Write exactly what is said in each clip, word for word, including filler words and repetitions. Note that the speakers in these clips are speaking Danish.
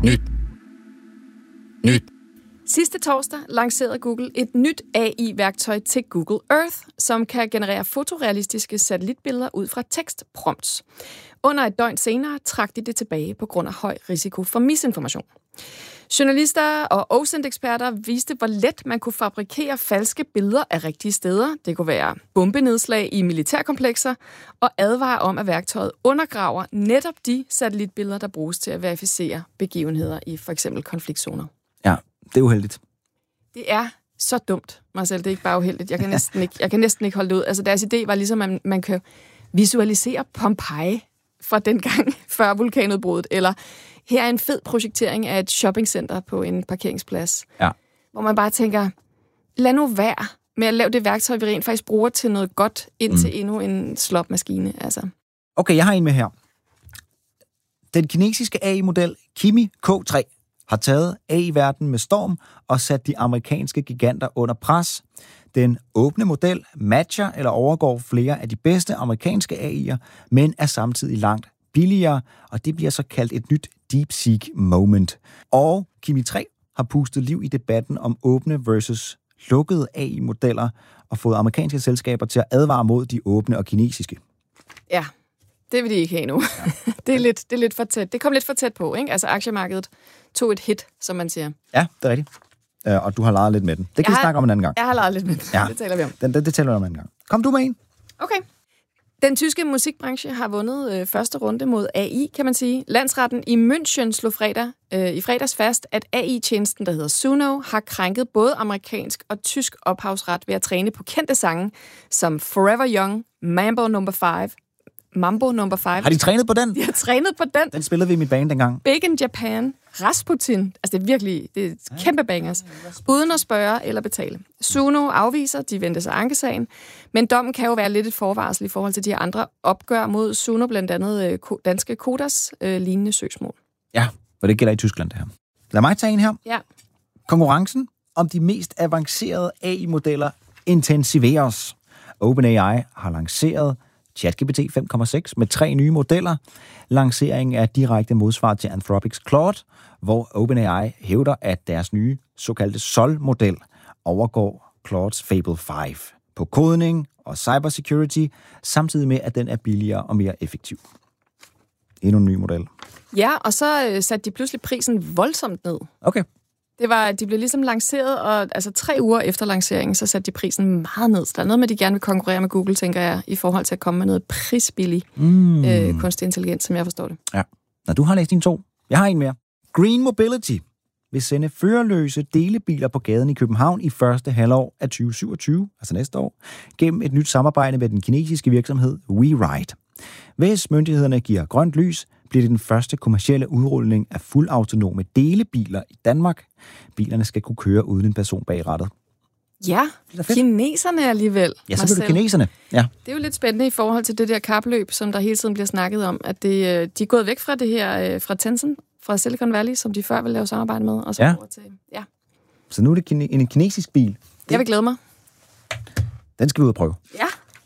Nyt. Nyt. Sidste torsdag lancerede Google et nyt A I-værktøj til Google Earth, som kan generere fotorealistiske satellitbilleder ud fra tekstprompts. Under et døgn senere trak de det tilbage på grund af høj risiko for misinformation. Journalister og O S I N T-eksperter viste, hvor let man kunne fabrikere falske billeder af rigtige steder. Det kunne være bombenedslag i militærkomplekser, og advare om, at værktøjet undergraver netop de satellitbilleder, der bruges til at verificere begivenheder i for eksempel konfliktzoner. Ja, det er uheldigt. Det er så dumt, Marcel. Det er ikke bare uheldigt. Jeg kan næsten ikke, jeg kan næsten ikke holde det ud. Altså, deres idé var ligesom, at man kan visualisere Pompeji fra den gang før vulkanudbruddet, eller her er en fed projektering af et shoppingcenter på en parkeringsplads. Ja. Hvor man bare tænker, lad nu være med at lave det værktøj, vi rent faktisk bruger til noget godt, indtil mm. endnu en slopmaskine. Altså. Okay, jeg har en med her. Den kinesiske A I-model Kimi K tre har taget A I-verdenen med storm og sat de amerikanske giganter under pres. Den åbne model matcher eller overgår flere af de bedste amerikanske A I'er, men er samtidig langt billigere, og det bliver så kaldt et nyt DeepSeek moment. Og Kimi tre har pustet liv i debatten om åbne versus lukkede A I-modeller og fået amerikanske selskaber til at advare mod de åbne og kinesiske. Ja, det vil de ikke have nu. Ja. det, er lidt, det er lidt for tæt. Det kom lidt for tæt på, ikke? Altså aktiemarkedet tog et hit, som man siger. Ja, det er rigtigt. Uh, og du har leget lidt med den. Det kan vi snakke om en anden gang. Jeg har leget lidt med den. Ja. Det taler vi om. Den, det, det taler vi om en anden gang. Kom du med en. Okay. Den tyske musikbranche har vundet øh, første runde mod A I, kan man sige. Landsretten i München slog fredag, øh, i fredags fast, at A I-tjenesten, der hedder Suno, har krænket både amerikansk og tysk ophavsret ved at træne på kendte sange som Forever Young, Mambo number five, Mambo number five. Har de trænet på den? De har trænet på den. Den spillede vi i mit band dengang. Big in Japan, Rasputin. Altså det er virkelig, det er kæmpe bangers. Uden at spørge eller betale. Suno afviser, de venter sig ankesagen. Men dommen kan jo være lidt et forvarsel i forhold til de andre opgør mod Suno, blandt andet danske Kodas øh, lignende søgsmål. Ja, for det gælder i Tyskland det her. Lad mig tage en her. Ja. Konkurrencen om de mest avancerede A I-modeller intensiveres. OpenAI har lanceret ChatGPT fem komma seks med tre nye modeller. Lanceringen er direkte modsvar til Anthropics Claude, hvor OpenAI hævder, at deres nye såkaldte Sol-model overgår Claude's Fable fem på kodning og cybersecurity, samtidig med, at den er billigere og mere effektiv. Endnu en ny model. Ja, og så øh, satte de pludselig prisen voldsomt ned. Okay. Det var, de blev ligesom lanceret, og altså tre uger efter lanceringen, så satte de prisen meget ned. Så der er noget med, at de gerne vil konkurrere med Google, tænker jeg, i forhold til at komme med noget prisbillig mm. øh, kunstig intelligens, som jeg forstår det. Ja. Når du har læst din to. Jeg har en mere. Green Mobility vil sende førerløse delebiler på gaden i København i første halvår af tyve syvogtyve, altså næste år, gennem et nyt samarbejde med den kinesiske virksomhed WeRide. Hvis myndighederne giver grønt lys, bliver det den første kommercielle udrulning af fuldautonome delebiler i Danmark. Bilerne skal kunne køre uden en person bag rattet. Ja, kineserne alligevel. Ja, så bliver det kineserne. Ja. Det er jo lidt spændende i forhold til det der kapløb, som der hele tiden bliver snakket om, at det, de er gået væk fra det her, fra Tencent, fra Silicon Valley, som de før ville lave samarbejde med, og så ja. over til... Ja. Så nu er det en kinesisk bil. Jeg vil glæde mig. Den skal vi ud og prøve. Ja.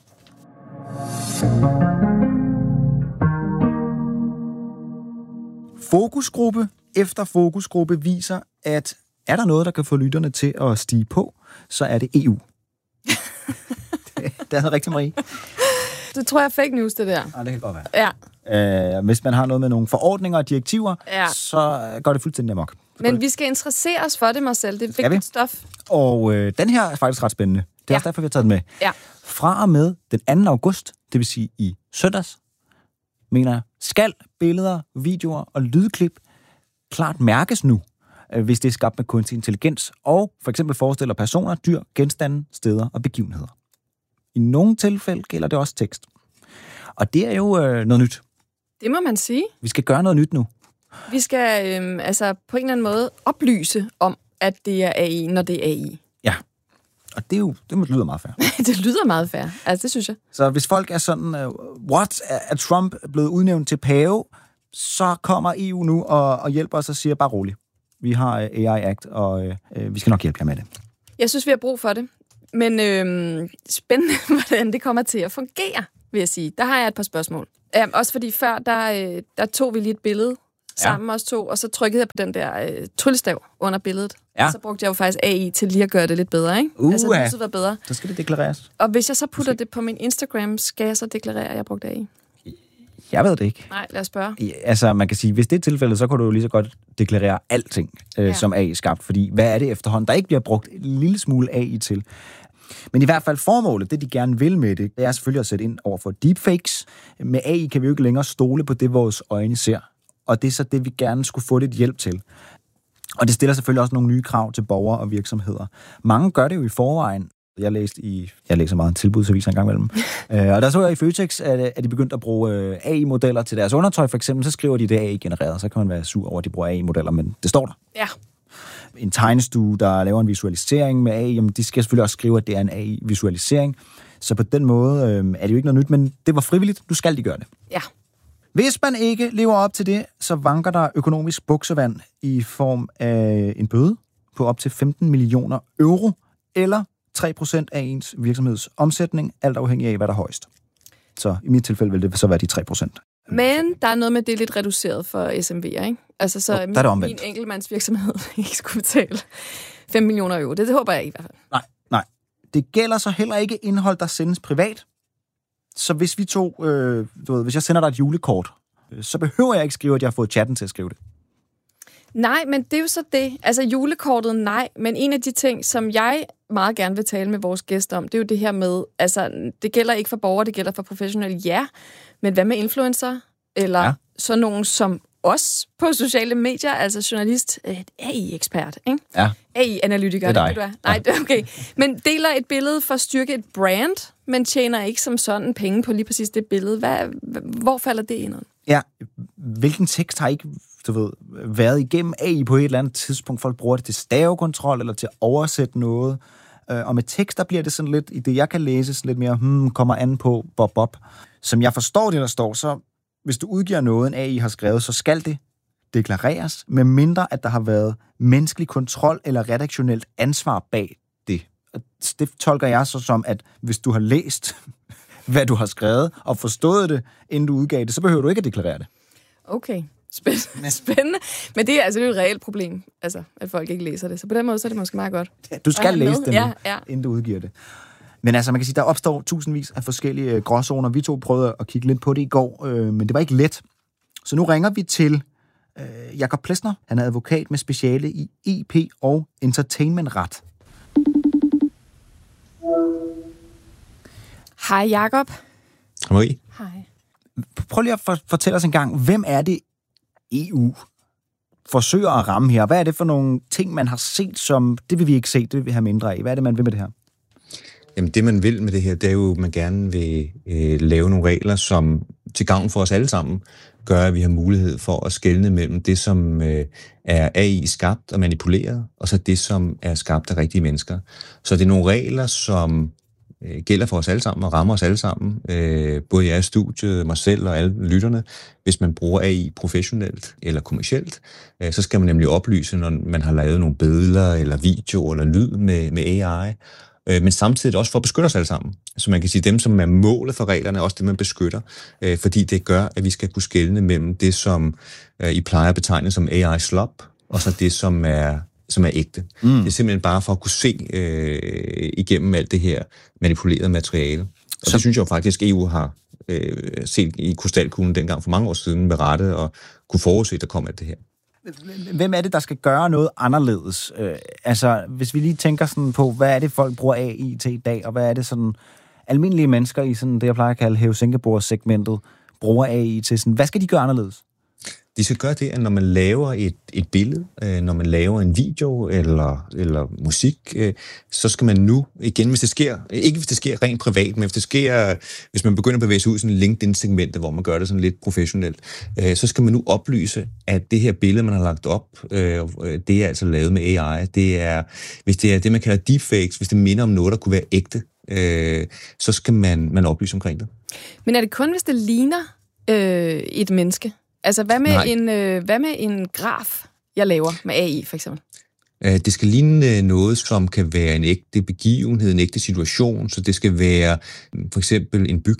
Fokusgruppe efter fokusgruppe viser, at er der noget, der kan få lytterne til at stige på, så er det E U. det, det er rigtig Marie. Det tror jeg er fake news, det der. Ja, det kan godt være. Ja. Øh, hvis man har noget med nogle forordninger og direktiver, ja. så går det fuldstændig amok. Men vi skal interessere os for det, Marcel. Det er vigtigt stof. Og øh, den her er faktisk ret spændende. Det er ja. også derfor, vi har taget den med. Ja. Fra og med den anden august, det vil sige i søndags, mener jeg, skal billeder, videoer og lydklip klart mærkes nu, hvis det er skabt med kunstig intelligens, og for eksempel forestiller personer, dyr, genstande, steder og begivenheder. I nogle tilfælde gælder det også tekst. Og det er jo øh, noget nyt. Det må man sige. Vi skal gøre noget nyt nu. Vi skal øh, altså på en eller anden måde oplyse om, at det er A I, når det er A I. Ja, og det, er jo, det lyder meget fair. Det lyder meget fair. Altså, det synes jeg. Så hvis folk er sådan, uh, what, er Trump blevet udnævnt til pave, så kommer E U nu og, og hjælper os og siger, bare roligt. Vi har A I Act, og øh, vi skal nok hjælpe jer med det. Jeg synes, vi har brug for det. Men øh, spændende, hvordan det kommer til at fungere, vil jeg sige. Der har jeg et par spørgsmål. Øh, også fordi før, der, øh, der tog vi lige et billede sammen ja. os to, og så trykkede jeg på den der øh, tryllestav under billedet. Ja. Og så brugte jeg jo faktisk A I til lige at gøre det lidt bedre, ikke? Uh, altså, det var bedre. Så skal det deklareres. Og hvis jeg så putter det på min Instagram, skal jeg så deklarere, at jeg brugte A I? Jeg ved det ikke. Nej, lad os spørge. Altså, man kan sige, hvis det er tilfældet, så kan du jo lige så godt deklarere alting, øh, ja. som A I skabt. Fordi hvad er det efterhånden, der ikke bliver brugt en lille smule A I til? Men i hvert fald formålet, det de gerne vil med det, det er selvfølgelig at sætte ind over for deepfakes. Med A I kan vi jo ikke længere stole på det, vores øjne ser. Og det er så det, vi gerne skulle få lidt hjælp til. Og det stiller selvfølgelig også nogle nye krav til borgere og virksomheder. Mange gør det jo i forvejen. Jeg læste i, jeg læser meget en tilbudsavis en gang imellem. og der så jeg i Føtex, at de begyndte at bruge A I-modeller til deres undertøj, for eksempel. Så skriver de det A I-genereret, så kan man være sur over, at de bruger A I-modeller, men det står der. Ja. En tegnestue, der laver en visualisering med A I, jamen de skal selvfølgelig også skrive, at det er en A I-visualisering. Så på den måde øh, er det jo ikke noget nyt, men det var frivilligt. Nu skal de gøre det. Ja. Hvis man ikke lever op til det, så vanker der økonomisk buksevand i form af en bøde på op til femten millioner euro, eller tre procent af ens virksomheds omsætning, alt afhængig af, hvad der er højst. Så i mit tilfælde vil det så være de tre procent. Men der er noget med, det er lidt reduceret for S M V'er, ikke? Altså, så jo, min, min enkeltmandsvirksomhed ikke skulle betale fem millioner euro. Det, det håber jeg ikke i hvert fald. Nej, nej. Det gælder så heller ikke indhold, der sendes privat. Så hvis vi to, øh, du ved, hvis jeg sender dig et julekort, øh, så behøver jeg ikke skrive, at jeg har fået chatten til at skrive det. Nej, men det er jo så det. Altså julekortet, nej. Men en af de ting, som jeg meget gerne vil tale med vores gæster om, det er jo det her med, altså det gælder ikke for borgere, det gælder for professionelle, ja. Men hvad med influencer? Eller ja. så nogen som os på sociale medier, altså journalist, et A I-ekspert, ikke? Ja. A I-analytiker, det er det, det du er. Nej, ja. okay. Men deler et billede for at styrke et brand, men tjener ikke som sådan penge på lige præcis det billede. Hvad, hvor falder det ind? Ja, hvilken tekst har ikke, du ved, været igennem A I på et eller andet tidspunkt? Folk bruger det til stavekontrol eller til at oversætte noget. Og med tekst, der bliver det sådan lidt, i det jeg kan læse, sådan lidt mere, hmm, kommer an på bob bob. Som jeg forstår det, der står, så hvis du udgiver noget, en A I har skrevet, så skal det deklareres, med mindre at der har været menneskelig kontrol eller redaktionelt ansvar bag det. Og det tolker jeg så som, at hvis du har læst, hvad du har skrevet, og forstået det, inden du udgav det, så behøver du ikke at deklarere det. Okay, spændende. Spændende. Men det er altså det er et reelt problem, altså, at folk ikke læser det. Så på den måde så er det måske meget godt. Ja, du skal læse det, ja, ja. inden du udgiver det. Men altså, man kan sige, der opstår tusindvis af forskellige gråzoner. Vi to prøvede at kigge lidt på det i går, øh, men det var ikke let. Så nu ringer vi til øh, Jakob Plesner. Han er advokat med speciale i E P og entertainmentret. Hej Jakob. Hej. Hej. Prøv lige at for, fortælle os en gang, hvem er det E U forsøger at ramme her? Hvad er det for nogle ting, man har set, som det vil vi ikke se, det vil vi have mindre af? Hvad er det, man vil med det her? Jamen det, man vil med det her, det er jo, at man gerne vil øh, lave nogle regler, som til gavn for os alle sammen, gør, at vi har mulighed for at skelne mellem det, som øh, er A I skabt og manipuleret, og så det, som er skabt af rigtige mennesker. Så det er nogle regler, som øh, gælder for os alle sammen og rammer os alle sammen, øh, både jeg i studiet, mig selv og alle lytterne. Hvis man bruger A I professionelt eller kommercielt, øh, så skal man nemlig oplyse, når man har lavet nogle billeder eller video eller lyd med, med A I, men samtidig også for at beskytte os alle sammen. Så man kan sige, at dem, som er målet for reglerne, er også det, man beskytter, øh, fordi det gør, at vi skal kunne skelne mellem det, som øh, I plejer at betegne som A I-slop, og så det, som er, som er ægte. Mm. Det er simpelthen bare for at kunne se øh, igennem alt det her manipulerede materiale. Og så det synes jeg jo faktisk, at E U har øh, set i krystalkuglen dengang for mange år siden med rette, og kunne forudse, at der kom alt det her. Hvem er det, der skal gøre noget anderledes? Øh, altså, hvis vi lige tænker sådan på, hvad er det, folk bruger A I til i dag, og hvad er det sådan almindelige mennesker i sådan det, jeg plejer at kalde Hæve-Singapore-segmentet, bruger A I til sådan, hvad skal de gøre anderledes? De skal gøre det, at når man laver et, et billede, øh, når man laver en video eller, eller musik, øh, så skal man nu, igen hvis det sker, ikke hvis det sker rent privat, men hvis det sker, hvis man begynder at bevæge sig ud i sådan en LinkedIn-segment, hvor man gør det sådan lidt professionelt, øh, så skal man nu oplyse, at det her billede, man har lagt op, øh, det er altså lavet med A I. Det er, hvis det er det, man kalder deepfakes, hvis det minder om noget, der kunne være ægte, øh, så skal man, man oplyse omkring det. Men er det kun, hvis det ligner øh, et menneske? Altså, hvad med, en, øh, hvad med en graf, jeg laver med A I, for eksempel? Det skal ligne noget, som kan være en ægte begivenhed, en ægte situation, så det skal være for eksempel en bygning,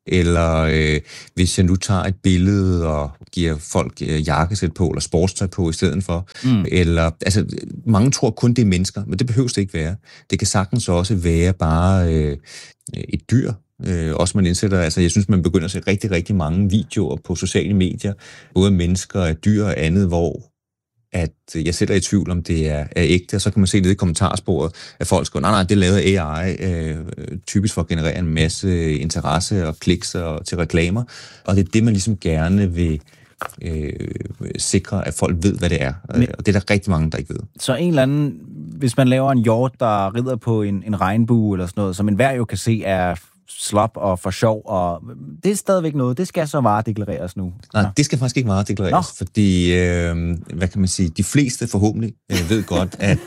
Eller øh, hvis jeg nu tager et billede og giver folk øh, jakkesæt på, eller sportstøj på i stedet for. Mm. Eller, altså, mange tror kun, det er mennesker, men det behøver det ikke være. Det kan sagtens også være bare øh, et dyr. Øh, også man indsætter, altså jeg synes, man begynder at se rigtig, rigtig mange videoer på sociale medier, både mennesker og dyr og andet, hvor at jeg selv er i tvivl, om det er, er ægte, og så kan man se nede i kommentarsporet, at folk skriver, nej, nej, det lavede A I, øh, typisk for at generere en masse interesse og kliks og, til reklamer, og det er det, man ligesom gerne vil øh, sikre, at folk ved, hvad det er, Men, og det er der rigtig mange, der ikke ved. Så en eller anden, hvis man laver en hjort, der rider på en, en regnbue eller sådan noget, som enhver jo kan se er slop og for sjov, og det er stadigvæk noget, det skal så varedeklareres nu. Nej, ja. Det skal faktisk ikke varedeklareres, fordi, øh, hvad kan man sige, de fleste forhåbentlig øh, ved godt, at,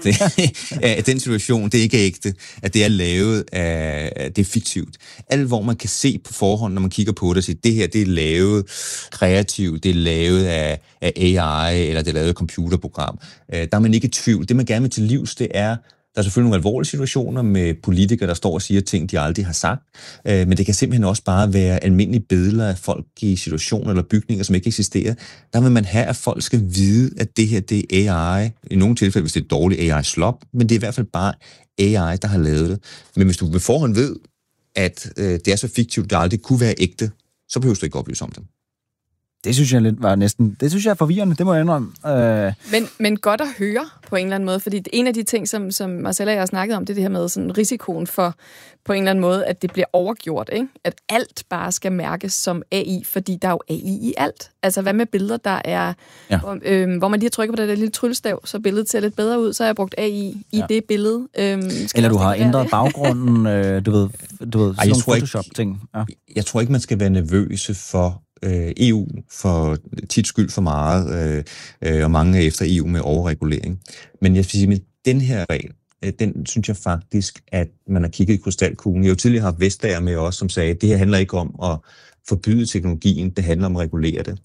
at den situation, det ikke er ægte, at det er lavet af, det er fiktivt. Alt, hvor man kan se på forhånd, når man kigger på det, og siger, det her, det er lavet kreativt, det er lavet af, af A I, eller det er lavet af computerprogram. Øh, der er man ikke i tvivl. Det, man gerne vil til livs, det er, der er selvfølgelig nogle alvorlige situationer med politikere, der står og siger ting, de aldrig har sagt, men det kan simpelthen også bare være almindelige billeder af folk i situationer eller bygninger, som ikke eksisterer. Der vil man have, at folk skal vide, at det her, det er A I. I nogle tilfælde, hvis det er et dårligt A I-slop, men det er i hvert fald bare A I, der har lavet det. Men hvis du på forhånd ved, at det er så fiktivt, det aldrig kunne være ægte, så behøver du ikke oplyse om det. Det synes jeg lidt var næsten... Det synes jeg er forvirrende, det må jeg indrømme. Øh... Men, men godt at høre på en eller anden måde, fordi en af de ting, som, som Marcella og jeg har snakket om, det er det her med sådan risikoen for på en eller anden måde, at det bliver overgjort, ikke? At alt bare skal mærkes som A I, fordi der er jo A I i alt. Altså hvad med billeder, der er... Ja. Hvor, øh, hvor man lige har trykket på det der lille tryllestav, så billedet ser lidt bedre ud, så har jeg brugt A I i ja. det billede. Øh, eller du har ændret det? baggrunden, øh, du ved, du ved sådan nogle Photoshop-ting. Ja. Jeg tror ikke, man skal være nervøse for E U for tit skyld for meget, øh, øh, og mange er efter E U med overregulering. Men jeg vil sige, med den her regel, øh, den synes jeg faktisk, at man har kigget i krystalkuglen. Jeg har jo tidligere haft Vestager med os, som sagde, at det her handler ikke om at forbyde teknologien, det handler om at regulere det.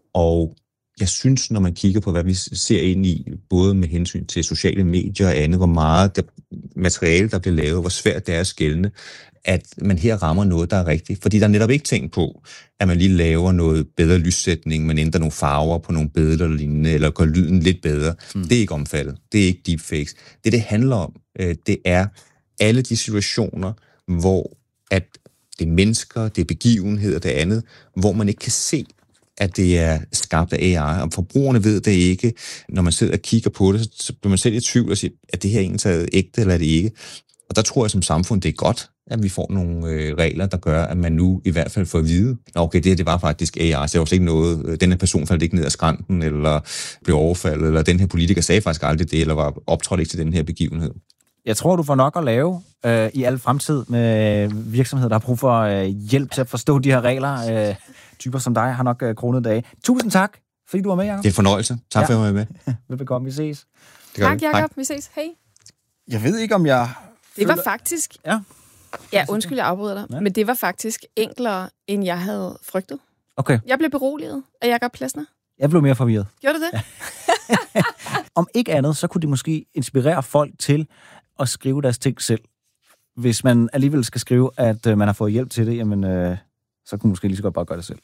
Og jeg synes, når man kigger på, hvad vi ser ind i, både med hensyn til sociale medier og andet, hvor meget der, materiale, der bliver lavet, hvor svært det er at skelne, at man her rammer noget, der er rigtigt. Fordi der er netop ikke tænkt på, at man lige laver noget bedre lyssætning, man ændrer nogle farver på nogle billeder eller lignende, eller gør lyden lidt bedre. Mm. Det er ikke omfattet. Det er ikke deepfakes. Det, det handler om, det er alle de situationer, hvor at det er mennesker, det er begivenheder, det andet, hvor man ikke kan se, at det er skabt af A I, og forbrugerne ved det ikke. Når man sidder og kigger på det, så bliver man selv i tvivl og siger, at det her egentlig er ægte, eller er det ikke. Og der tror jeg som samfund, det er godt, at vi får nogle øh, regler, der gør, at man nu i hvert fald får at vide, okay, det her, det var faktisk A I, så det var ikke noget, den her person faldt ikke ned ad skrænten, eller blev overfaldet, eller den her politiker sagde faktisk aldrig det, eller var optrådt ikke til den her begivenhed. Jeg tror, du får nok at lave øh, i al fremtid med virksomheder, der har brug for øh, hjælp til at forstå de her regler. Øh, typer som dig har nok øh, kronet dage. Tusind tak, fordi du var med, Jacob. Det er en fornøjelse. Tak ja. for at være med. Velbekomme, vi ses. Tak, Jacob. Vi ses. Hej. Jeg ved ikke, om jeg... Det var faktisk... Ja. Ja, undskyld, jeg afbryder dig. Ja. Men det var faktisk enklere, end jeg havde frygtet. Okay. Jeg blev beroliget af Jacob Plesner. Jeg blev mere forvirret. Gjorde du det? Ja. Om ikke andet, så kunne det måske inspirere folk til at skrive deres ting selv. Hvis man alligevel skal skrive, at øh, man har fået hjælp til det, jamen, øh, så kunne man måske lige så godt bare gøre det selv.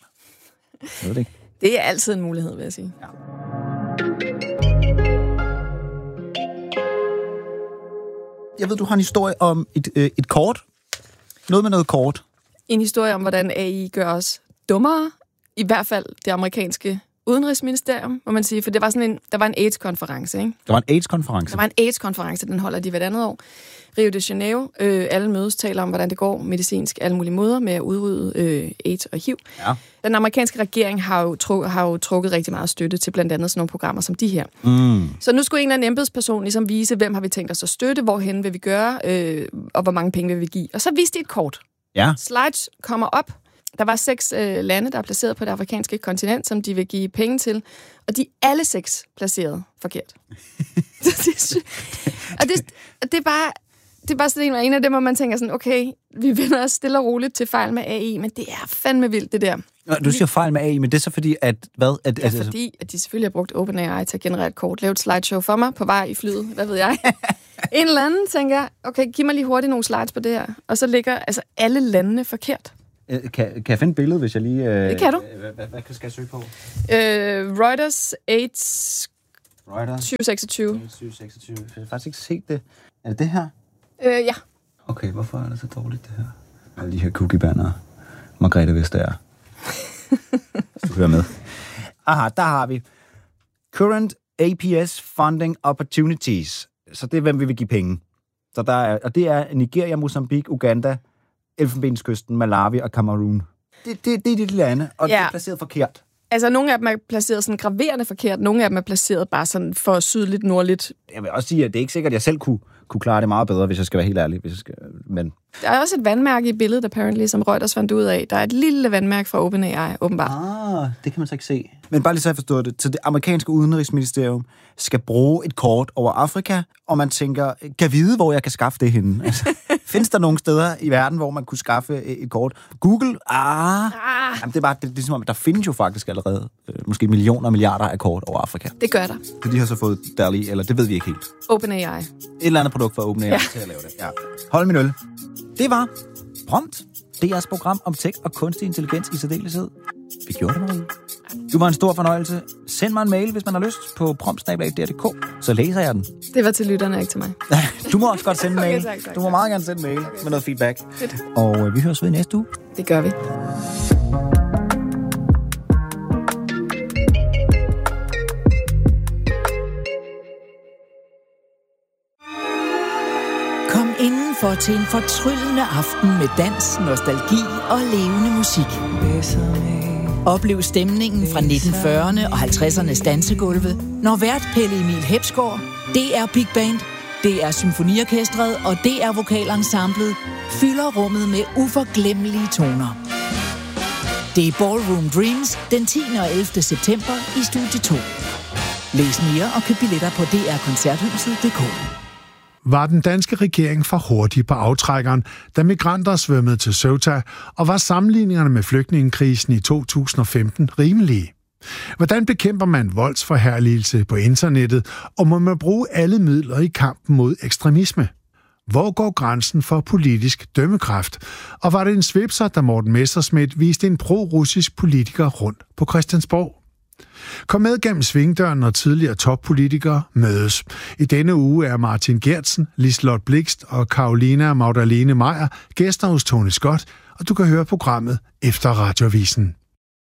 Jeg ved det ikke. Det er altid en mulighed, vil jeg sige. Ja. Jeg ved, du har en historie om et, øh, et kort. Noget med noget kort. En historie om, hvordan A I gør os dummere. I hvert fald det amerikanske udenrigsministerium, må man sige. For det var sådan en, der var en AIDS-konference, ikke? Der var en AIDS-konference? Der var en AIDS-konference, den holder de hvert andet år. Rio de Janeiro. Øh, alle mødes taler om, hvordan det går medicinsk, alle mulige måder med at udrydde øh, AIDS og H I V. Ja. Den amerikanske regering har jo, tru- har jo trukket rigtig meget støtte til blandt andet sådan nogle programmer som de her. Mm. Så nu skulle en eller anden embedsperson ligesom vise, hvem har vi tænkt os at støtte, hvorhen vil vi gøre, øh, og hvor mange penge vil vi give. Og så viste de et kort. Ja. Slides kommer op. Der var seks øh, lande, der er placeret på det afrikanske kontinent, som de vil give penge til. Og de er alle seks placeret forkert. og det, det er bare... Det er bare sådan en af dem, hvor man tænker sådan, okay, vi vender os stille og roligt til fejl med A I, men det er fandme vildt, det der. Nå, du siger fejl med A I, men det er så fordi, at hvad? At, det er altså, fordi, at de selvfølgelig har brugt OpenAI til at generere et kort, lavet et slideshow for mig på vej i flyet, hvad ved jeg. En eller anden tænker, okay, giv mig lige hurtigt nogle slides på det her. Og så ligger altså alle landene forkert. Kan, kan jeg finde et billede, hvis jeg lige... Øh, det kan du. Hvad, hvad, hvad skal jeg søge på? Øh, Reuters AIDS Reuters tyve seksogtyve. tyve seksogtyve. Jeg har faktisk ikke set det. Er det det her? Øh, ja. Okay, hvorfor er det så dårligt, det her? Alle de her cookie-bannere. Margrethe Vestager. Du hører med. Aha, der har vi. Current A P S Funding Opportunities. Så det er, hvem vi vil give penge. Så der er, og det er Nigeria, Mozambique, Uganda, Elfenbenskysten, Malawi og Cameroon. Det, det, det er de lande, og ja. Det er placeret forkert. Altså, nogle af dem er placeret sådan graverende forkert, nogle af dem er placeret bare sådan for sydligt, nordligt. Jeg vil også sige, at det er ikke sikkert, at jeg selv kunne, kunne klare det meget bedre, hvis jeg skal være helt ærlig. Hvis jeg skal, men... Der er også et vandmærke i billedet, apparently, som Reuters fandt ud af. Der er et lille vandmærke fra OpenAI, åbenbart. Ah, det kan man så ikke se. Men bare lige så jeg forstår det. Så det amerikanske udenrigsministerium skal bruge et kort over Afrika, og man tænker, kan vide, hvor jeg kan skaffe det henne? Altså, findes der nogle steder i verden, hvor man kunne skaffe et kort? Google? Ah. ah. Jamen, det er bare, det, det er som om, der findes jo faktisk allerede øh, måske millioner og milliarder af kort over Afrika. Det gør der. Så de har så fået DALL-E, eller det ved vi ikke helt. OpenAI. Et eller andet produkt fra OpenAI ja. Til at lave det. Ja. Hold min øl. Det var Prompt. D R's program om tech og kunstig intelligens i særdeleshed. Vi gjorde det, Marie. Du var en stor fornøjelse. Send mig en mail, hvis man har lyst, på prompt snabel-a d r punktum d k. Så læser jeg den. Det var til lytterne, ikke til mig. Du må også godt sende en mail. Okay, tak, tak, du må meget gerne sende en mail okay. med noget feedback. Fedt. Og øh, vi høres ved i næste uge. Det gør vi. Kom indenfor til en fortryllende aften med dans, nostalgi og levende musik. Oplev stemningen fra nitten fyrrerne og halvtredsernes dansegulve, når vært Pelle Emil Hepsgaard, D R Big Band, D R Symfoniorkestret og D R Vokalensemblet fylder rummet med uforglemmelige toner. Det er Ballroom Dreams den tiende og ellevte september i Studie to. Læs mere og køb billetter på d r koncerthuset punktum d k. Var den danske regering for hurtig på aftrækkeren, da migranter svømmede til Ceuta, og var sammenligningerne med flygtningekrisen i to tusind og femten rimelige? Hvordan bekæmper man voldsforherligelse på internettet, og må man bruge alle midler i kampen mod ekstremisme? Hvor går grænsen for politisk dømmekraft? Og var det en svipser, da Morten Messerschmidt viste en pro-russisk politiker rundt på Christiansborg? Kom med gennem svingdøren, når tidligere toppolitikere mødes. I denne uge er Martin Geertsen, Liselott Blixt og Carolina Magdalene Meyer gæster hos Tony Scott, og du kan høre programmet efter Radioavisen.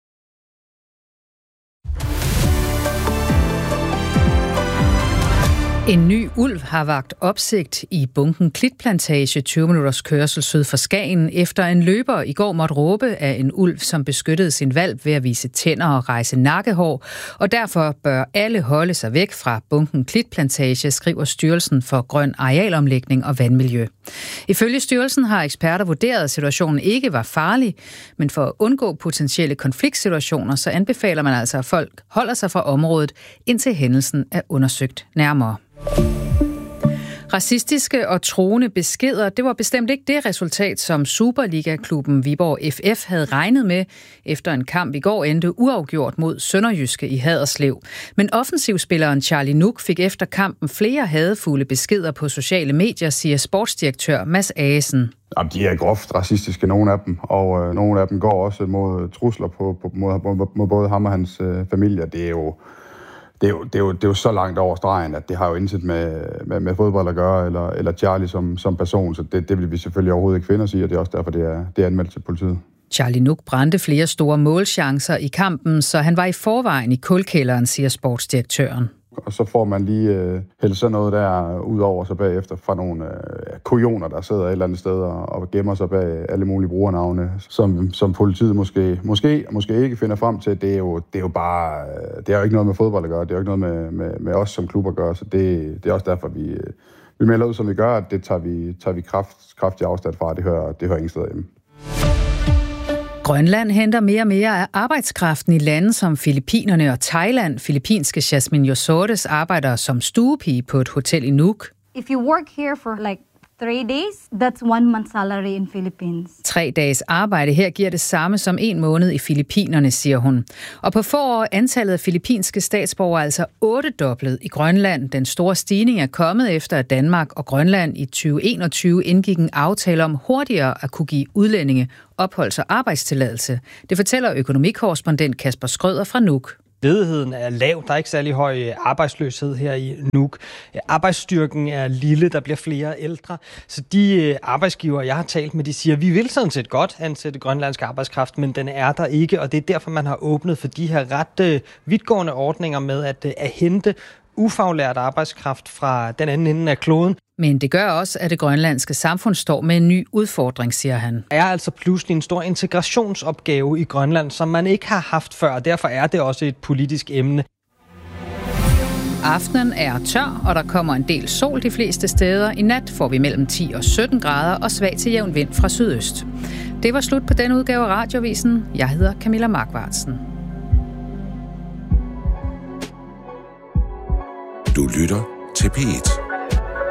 En ny ulv har vakt opsigt i Bunken Klitplantage tyve minutters kørsel syd for Skagen, efter en løber i går måtte råbe af en ulv, som beskyttede sin hvalp ved at vise tænder og rejse nakkehår, og derfor bør alle holde sig væk fra Bunken Klitplantage, skriver Styrelsen for Grøn Arealomlægning og Vandmiljø. Ifølge styrelsen har eksperter vurderet, at situationen ikke var farlig, men for at undgå potentielle konfliktsituationer, så anbefaler man altså, at folk holder sig fra området, indtil hændelsen er undersøgt nærmere. Racistiske og truende beskeder, det var bestemt ikke det resultat, som Superliga-klubben Viborg F F havde regnet med, efter en kamp i går endte uafgjort mod Sønderjyske i Haderslev. Men offensivspilleren Charlie Nuk fik efter kampen flere hadefulde beskeder på sociale medier, siger sportsdirektør Mads Agesen. Jamen, de er groft racistiske, nogle af dem, og øh, nogle af dem går også mod trusler på, på, mod, mod, mod både ham og hans øh, familie. Det er jo Det er, jo, det, er jo, det er jo så langt over stregen, at det har jo intet med, med, med fodbold at gøre, eller, eller Charlie som, som person, så det, det vil vi selvfølgelig overhovedet ikke finde os i, og det er også derfor, det er, det er anmeldt til politiet. Charlie Nuk brændte flere store målchancer i kampen, så han var i forvejen i kulkælderen, siger sportsdirektøren. Og så får man lige øh, hældt sådan noget der ud over sig bagefter fra nogle øh, kujoner, der sidder et eller andet sted og, og gemmer sig bag alle mulige brugernavne, som, som politiet måske, måske, måske ikke finder frem til. Det er jo, det er jo bare, det er jo ikke noget med fodbold at gøre, det er jo ikke noget med, med, med os som klub at gøre, så det, det er også derfor, vi, vi melder ud, som vi gør, at det tager vi, tager vi kraft, kraftig afstand fra, det hører, det hører ingen steder hjemme. Grønland henter mere og mere af arbejdskraften i lande som Filippinerne og Thailand. Filippinske Jasmine Josores arbejder som stuepige på et hotel i Nuuk. If you work here for like three days, that's one month's salary in Philippines. Tre dages arbejde her giver det samme som en måned i Filippinerne, siger hun. Og på få år antallet af filippinske statsborgere altså ottedoblet i Grønland. Den store stigning er kommet efter, at Danmark og Grønland i tyve enogtyve indgik en aftale om hurtigere at kunne give udlændinge opholds- og arbejdstilladelse. Det fortæller økonomikorrespondent Kasper Skrøder fra Nuuk. Ledigheden er lav, der er ikke særlig høj arbejdsløshed her i Nuuk. Arbejdsstyrken er lille, der bliver flere ældre. Så de arbejdsgivere, jeg har talt med, de siger, at vi vil sådan set godt ansætte grønlandsk arbejdskraft, men den er der ikke, og det er derfor, man har åbnet for de her ret vidtgående ordninger med at, at hente ufaglært arbejdskraft fra den anden ende af kloden. Men det gør også, at det grønlandske samfund står med en ny udfordring, siger han. Der er altså pludselig en stor integrationsopgave i Grønland, som man ikke har haft før, og derfor er det også et politisk emne. Aftenen er tør, og der kommer en del sol de fleste steder. I nat får vi mellem ti og sytten grader og svag til jævn vind fra sydøst. Det var slut på denne udgave af Radiovisen. Jeg hedder Camilla Markvartsen. Du lytter til P et.